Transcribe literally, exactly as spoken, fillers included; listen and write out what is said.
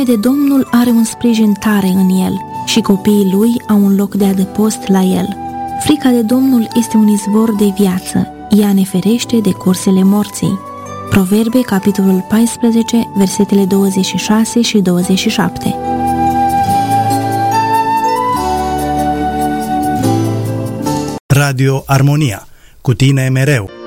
de Domnul are un sprijin tare în el și copiii lui au un loc de adăpost la el. Frica de Domnul este un izvor de viață, ea ne ferește de cursele morții. Proverbe, capitolul paisprezece, versetele douăzeci și șase și douăzeci și șapte. Radio Armonia, cu tine mereu.